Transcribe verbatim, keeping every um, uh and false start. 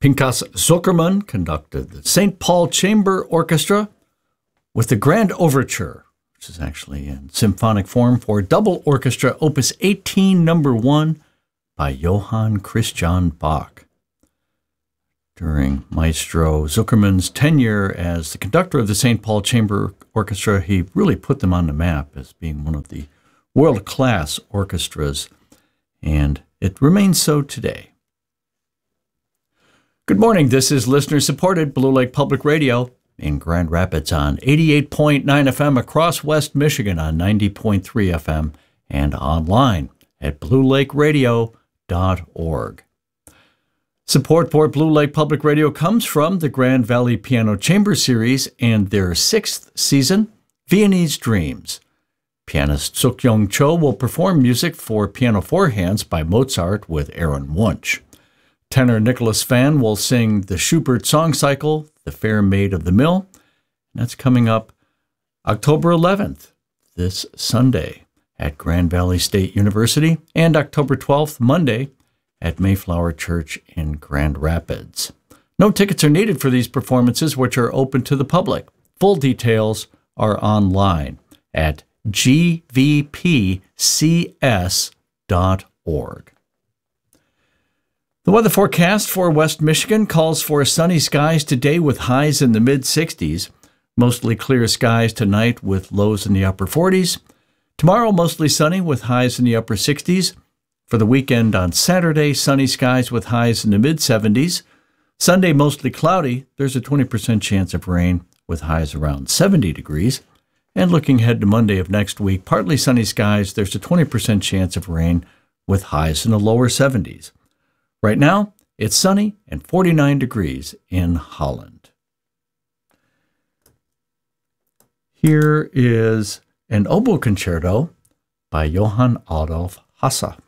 Pinchas Zuckerman conducted the Saint Paul Chamber Orchestra with the Grand Overture, which is actually in symphonic form for double orchestra, Opus eighteen, number one, by Johann Christian Bach. During Maestro Zuckerman's tenure as the conductor of the Saint Paul Chamber Orchestra, he really put them on the map as being one of the world-class orchestras, and it remains so today. Good morning. This is listener-supported Blue Lake Public Radio in Grand Rapids on eighty-eight point nine F M, across West Michigan on ninety point three F M, and online at blue lake radio dot org. Support for Blue Lake Public Radio comes from the Grand Valley Piano Chamber Series and their sixth season, Viennese Dreams. Pianist Suk-Young Cho will perform music for piano four hands by Mozart with Aaron Wunsch. Tenor Nicholas Fan will sing the Schubert song cycle, The Fair Maid of the Mill. And that's coming up October eleventh, this Sunday, at Grand Valley State University, and October twelfth, Monday, at Mayflower Church in Grand Rapids. No tickets are needed for these performances, which are open to the public. Full details are online at g v p c s dot org. The weather forecast for West Michigan calls for sunny skies today with highs in the mid sixties. Mostly clear skies tonight with lows in the upper forties. Tomorrow, mostly sunny with highs in the upper sixties. For the weekend on Saturday, sunny skies with highs in the mid seventies. Sunday, mostly cloudy. There's a twenty percent chance of rain with highs around seventy degrees. And looking ahead to Monday of next week, partly sunny skies. There's a twenty percent chance of rain with highs in the lower seventies. Right now, it's sunny and forty-nine degrees in Holland. Here is an oboe concerto by Johann Adolf Hasse.